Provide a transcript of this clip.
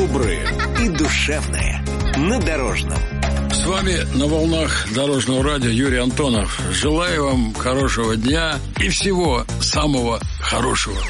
доброе и душевное на Дорожном. С вами на волнах Дорожного радио Юрий Антонов. Желаю вам хорошего дня и всего самого хорошего.